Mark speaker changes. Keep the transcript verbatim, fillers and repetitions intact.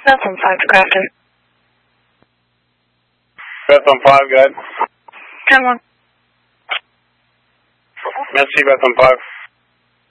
Speaker 1: Bethlehem five to Grafton.
Speaker 2: Bethlehem five, go ahead.
Speaker 1: ten one.
Speaker 2: Merci, Bethlehem five.